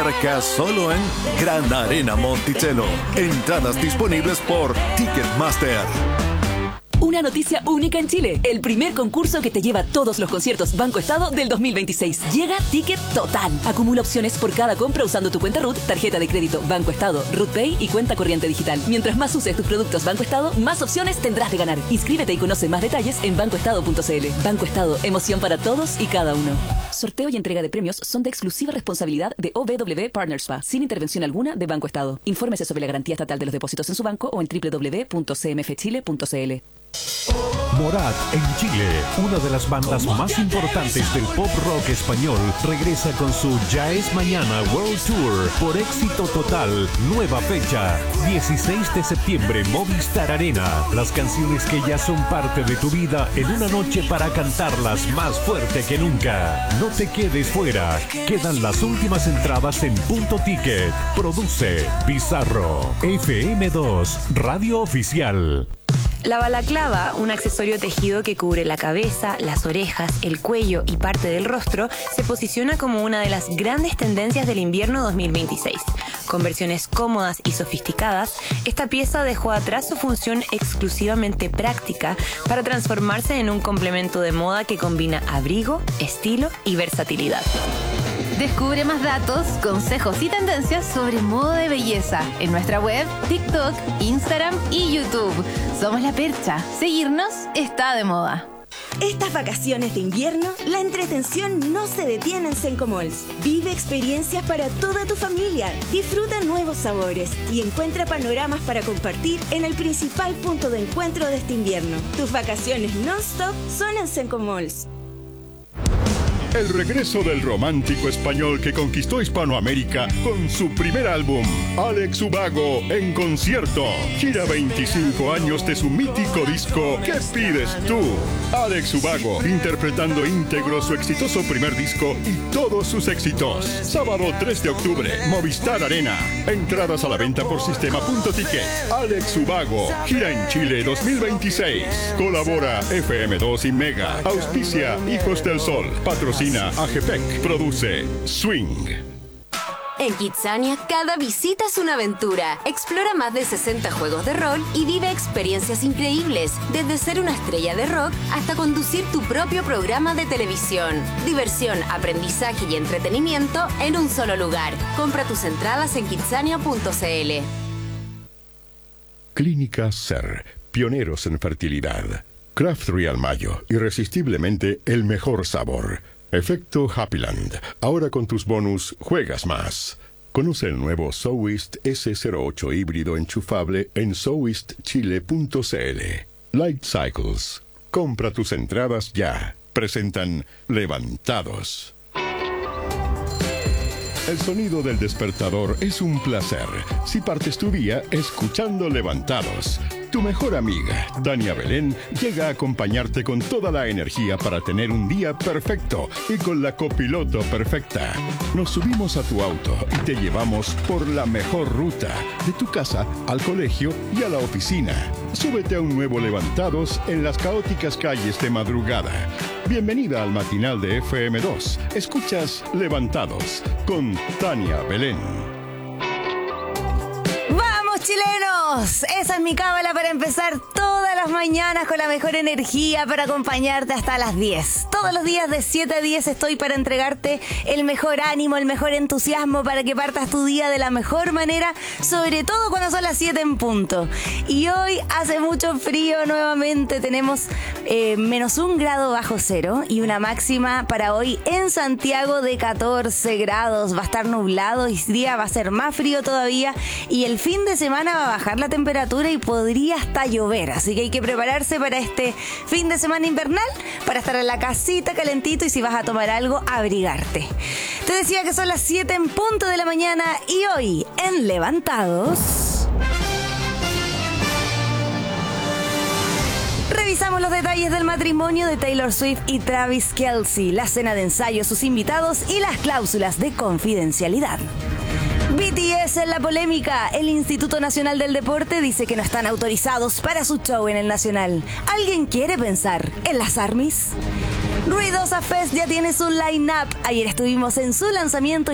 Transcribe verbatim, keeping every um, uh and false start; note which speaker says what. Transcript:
Speaker 1: Solo en Gran Arena Monticello. Entradas disponibles por Ticketmaster.
Speaker 2: Una noticia única en Chile. El primer concurso que te lleva todos los conciertos Banco Estado del dos mil veintiséis. Llega Ticket Total. Acumula opciones por cada compra usando tu cuenta R U T, tarjeta de crédito Banco Estado, R U T Pay y cuenta corriente digital. Mientras más uses tus productos Banco Estado, más opciones tendrás de ganar. Inscríbete y conoce más detalles en banco estado punto c l. Banco Estado, emoción para todos y cada uno. Sorteo y entrega de premios son de exclusiva responsabilidad de O B W Partners S P A, sin intervención alguna de Banco Estado. Infórmese sobre la garantía estatal de los depósitos en su banco o en doble u doble u doble u punto c m f chile punto c l.
Speaker 3: Morat en Chile, una de las bandas más importantes del pop rock español, regresa con su Ya es Mañana World Tour por Éxito Total. Nueva fecha, dieciséis de septiembre, Movistar Arena. Las canciones que ya son parte de tu vida en una noche para cantarlas más fuerte que nunca. No te quedes fuera. Quedan las últimas entradas en Punto Ticket. Produce Bizarro. F M dos, Radio Oficial.
Speaker 4: La balaclava, un accesorio tejido que cubre la cabeza, las orejas, el cuello y parte del rostro, se posiciona como una de las grandes tendencias del invierno dos mil veintiséis. Con versiones cómodas y sofisticadas, esta pieza dejó atrás su función exclusivamente práctica para transformarse en un complemento de moda que combina abrigo, estilo y versatilidad.
Speaker 5: Descubre más datos, consejos y tendencias sobre moda de belleza en nuestra web, TikTok, Instagram y YouTube. Somos La Percha. Seguirnos está de moda.
Speaker 6: Estas vacaciones de invierno, la entretención no se detiene en Senco Malls. Vive experiencias para toda tu familia, disfruta nuevos sabores y encuentra panoramas para compartir en el principal punto de encuentro de este invierno. Tus vacaciones non-stop son en Senco Malls.
Speaker 7: El regreso del romántico español que conquistó Hispanoamérica con su primer álbum, Alex Ubago en concierto. Gira veinticinco años de su mítico disco ¿Qué pides tú? Alex Ubago interpretando íntegro su exitoso primer disco y todos sus éxitos. Sábado tres de octubre, Movistar Arena. Entradas a la venta por sistema punto ticket. Alex Ubago, gira en Chile dos mil veintiséis. Colabora F M dos y Mega. Auspicia Hijos del Sol. Patrocina Agepec. Produce Swing.
Speaker 8: En Kidzania, cada visita es una aventura. Explora más de sesenta juegos de rol y vive experiencias increíbles, desde ser una estrella de rock hasta conducir tu propio programa de televisión. Diversión, aprendizaje y entretenimiento en un solo lugar. Compra tus entradas en kidzania punto c l.
Speaker 7: Clínica Ser, pioneros en fertilidad. Craft Real Mayo, irresistiblemente el mejor sabor. Efecto Happyland, ahora con tus bonus juegas más. Conoce el nuevo Sowist ese cero ocho híbrido enchufable en sowist chile punto c l. Light Cycles, compra tus entradas ya. Presentan Levantados. El sonido del despertador es un placer. Si partes tu día escuchando Levantados. Tu mejor amiga, Tania Belén, llega a acompañarte con toda la energía para tener un día perfecto y con la copiloto perfecta. Nos subimos a tu auto y te llevamos por la mejor ruta, de tu casa al colegio y a la oficina. Súbete a un nuevo Levantados en las caóticas calles de madrugada. Bienvenida al matinal de F M dos. Escuchas Levantados con Tania Belén.
Speaker 4: Chilenos, esa es mi cábala para empezar todas las mañanas con la mejor energía para acompañarte hasta las diez. Todos los días de siete a diez estoy para entregarte el mejor ánimo, el mejor entusiasmo para que partas tu día de la mejor manera, sobre todo cuando son las siete en punto. Y hoy hace mucho frío nuevamente, tenemos eh, menos un grado bajo cero y una máxima para hoy en Santiago de catorce grados. Va a estar nublado y el día va a ser más frío todavía y el fin de semana va a bajar la temperatura y podría hasta llover, así que hay que prepararse para este fin de semana invernal, para estar en la casita calentito y si vas a tomar algo, abrigarte. Te decía que son las siete en punto de la mañana y hoy en Levantados revisamos los detalles del matrimonio de Taylor Swift y Travis Kelce, la cena de ensayo, sus invitados y las cláusulas de confidencialidad. B T S en la polémica. El Instituto Nacional del Deporte dice que no están autorizados para su show en el Nacional. ¿Alguien quiere pensar en las ARMYs? Ruidosa Fest ya tiene su line-up. Ayer estuvimos en su lanzamiento y